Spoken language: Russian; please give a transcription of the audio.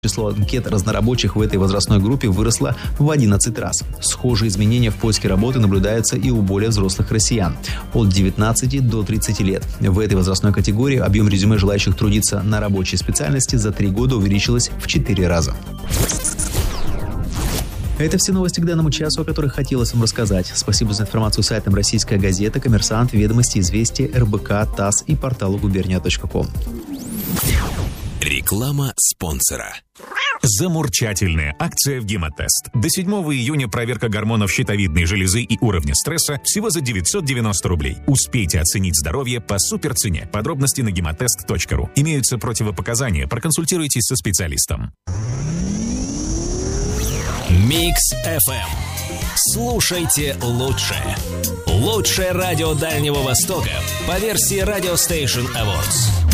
Число анкет разнорабочих в этой возрастной группе выросло в 11 раз. Схожие изменения в поиске работы наблюдаются и у более взрослых россиян – от 19 до 30 лет. В этой возрастной категории объем резюме желающих трудиться на рабочей специальности за 3 года увеличилось в 4 раза. Это все новости к данному часу, о которых хотелось вам рассказать. Спасибо за информацию сайтам «Российская газета», «Коммерсант», «Ведомости», «Известия», РБК, ТАСС и порталу gubernia.com. Реклама спонсора. Замурчательная акция в Гемотест. До 7 июня проверка гормонов щитовидной железы и уровня стресса всего за 990 рублей. Успейте оценить здоровье по суперцене. Подробности на гемотест.ру. Имеются противопоказания. Проконсультируйтесь со специалистом. Микс FM. Слушайте лучшее. Лучшее радио Дальнего Востока по версии Radio Station Awards.